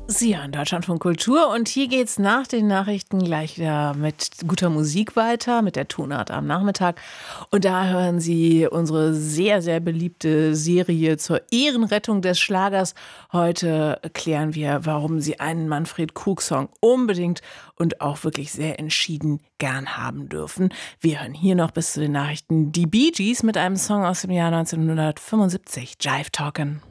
Sie hören Deutschlandfunk Kultur und hier geht's nach den Nachrichten gleich wieder mit guter Musik weiter, mit der Tonart am Nachmittag. Und da hören Sie unsere sehr, sehr beliebte Serie zur Ehrenrettung des Schlagers. Heute klären wir, warum Sie einen Manfred Krug-Song unbedingt und auch wirklich sehr entschieden gern haben dürfen. Wir hören hier noch bis zu den Nachrichten die Bee Gees mit einem Song aus dem Jahr 1975, Jive Talkin'.